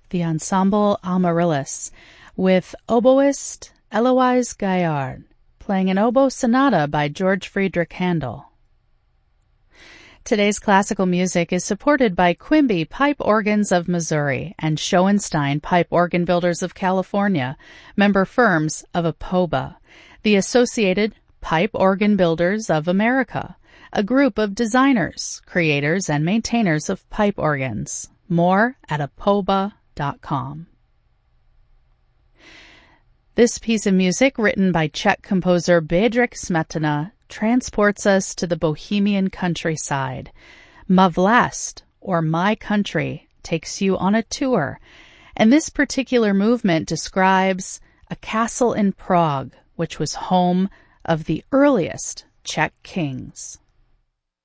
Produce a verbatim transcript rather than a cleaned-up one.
the Ensemble Amaryllis, with oboist Eloise Gaillard, playing an oboe sonata by George Friedrich Handel. Today's classical music is supported by Quimby Pipe Organs of Missouri and Schoenstein Pipe Organ Builders of California, member firms of APOBA, the Associated Pipe Organ Builders of America, a group of designers, creators, and maintainers of pipe organs. More at apoba dot com. This piece of music, written by Czech composer Bedřich Smetana, transports us to the Bohemian countryside. Ma Vlast, or My Country, takes you on a tour, and this particular movement describes a castle in Prague, which was home of the earliest Czech kings.